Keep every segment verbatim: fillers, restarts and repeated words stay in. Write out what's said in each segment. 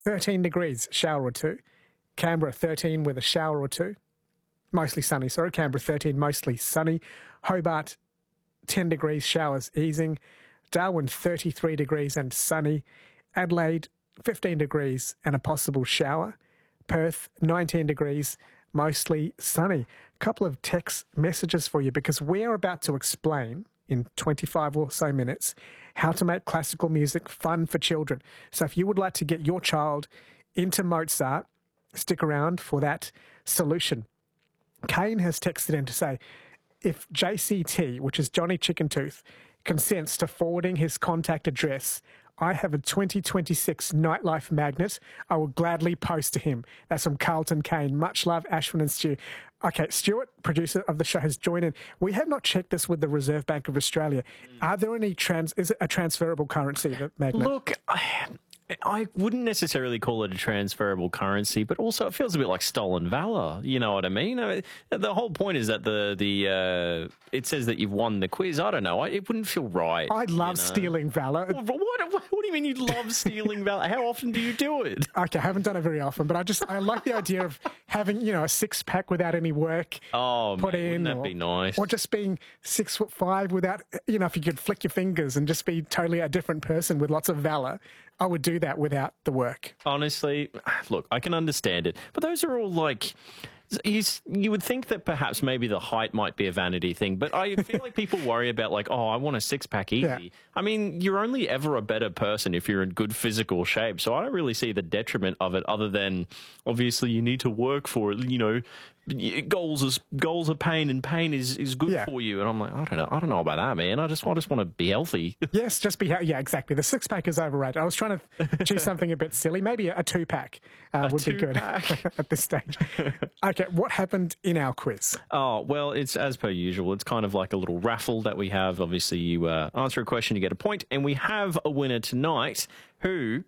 thirteen degrees, shower or two. Canberra, thirteen with a shower or two. Mostly sunny, sorry. Canberra, thirteen, mostly sunny. Hobart, ten degrees, showers easing. Darwin, thirty-three degrees and sunny. Adelaide, fifteen degrees and a possible shower. Perth, nineteen degrees, mostly sunny. A couple of text messages for you because we're about to explain in twenty-five or so minutes how to make classical music fun for children. So if you would like to get your child into Mozart, stick around for that solution. Kane has texted in to say, if J C T, which is Johnny Chickentooth, consents to forwarding his contact address, I have a twenty twenty-six nightlife magnet I will gladly post to him. That's from Carlton Kane. Much love, Ashwin and Stu. Okay, Stuart, producer of the show, has joined in. We have not checked this with the Reserve Bank of Australia. Are there any trans... Is it a transferable currency, the magnet? Look, I, I wouldn't necessarily call it a transferable currency, but also it feels a bit like stolen valor. You know what I mean? I mean the whole point is that the the uh, it says that you've won the quiz. I don't know. I, it wouldn't feel right. I love you know? stealing valor. What, what, what do you mean you love stealing valor? How often do you do it? Okay, I haven't done it very often, but I just I like the idea of having, you know, a six pack without any work oh, put mate, in. Wouldn't that or, be nice? Or just being six foot five without, you know, if you could flick your fingers and just be totally a different person with lots of valor. I would do that without the work. Honestly, look, I can understand it, but those are all like. He's, you would think that perhaps maybe the height might be a vanity thing, but I feel like people worry about like, oh, I want a six-pack easy. Yeah. I mean, you're only ever a better person if you're in good physical shape, so I don't really see the detriment of it other than obviously you need to work for it, you know, goals is goals are pain and pain is, is good yeah. for you. And I'm like, I don't know, I don't know about that, man. I just, I just want to be healthy. Yes, just be, yeah, exactly. The six-pack is overrated. I was trying to choose something a bit silly. Maybe a, a two-pack uh, would be good at this stage. Okay. What happened in our quiz? Oh, well, it's as per usual. It's kind of like a little raffle that we have. Obviously, you uh, answer a question, you get a point, and we have a winner tonight who,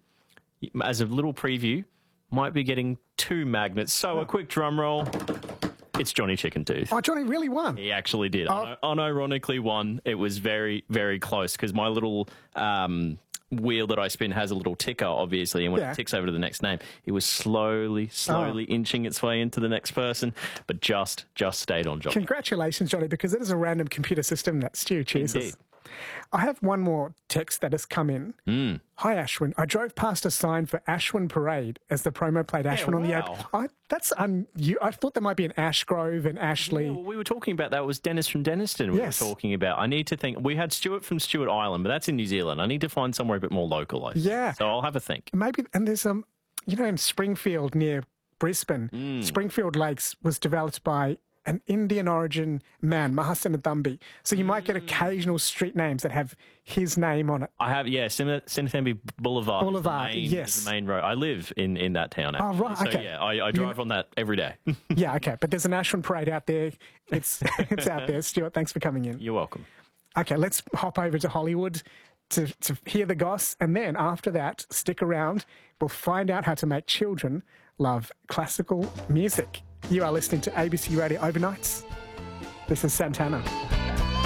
as a little preview, might be getting two magnets. So, oh. a quick drum roll. It's Johnny Chickentooth. Oh, Johnny really won. He actually did. Oh. Un- unironically won. It was very, very close because my little... Um, wheel that I spin has a little ticker, obviously, and when yeah. it ticks over to the next name, it was slowly, slowly oh. inching its way into the next person, but just, just stayed on Johnny. Congratulations, Johnny, because it is a random computer system that Stu chooses. Indeed. I have one more text that has come in. Mm. Hi, Ashwin. I drove past a sign for Ashwin Parade as the promo played Ashwin yeah, on the wow. ad. I, that's un, you, I thought there might be an Ashgrove and Ashley. Yeah, well, we were talking about that. It was Dennis from Denniston we yes. were talking about. I need to think. We had Stuart from Stewart Island, but that's in New Zealand. I need to find somewhere a bit more local. I think. Yeah. So I'll have a think. Maybe, and there's, um, you know, in Springfield near Brisbane, mm. Springfield Lakes was developed by an Indian origin man, Mahasenathambi. So you mm. might get occasional street names that have his name on it. I have, yeah, Sinnathamby Boulevard. Boulevard, is the main, yes. is the main road. I live in, in that town, actually. Oh, right, so, okay. yeah, I, I drive you, on that every day. Yeah, okay, but there's a Ashwin Parade out there. It's, it's out there. Stuart, thanks for coming in. You're welcome. Okay, let's hop over to Hollywood to, to hear the goss, and then after that, stick around. We'll find out how to make children love classical music. You are listening to A B C Radio Overnights. This is Santana.